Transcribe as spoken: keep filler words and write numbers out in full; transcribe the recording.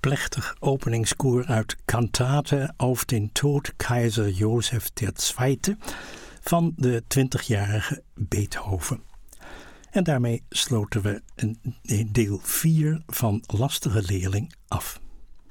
plechtig openingskoor uit Kantate auf den Tod Keizer Jozef der Zweite van de twintigjarige Beethoven. En daarmee sloten we een deel vier van Lastige Leerling af.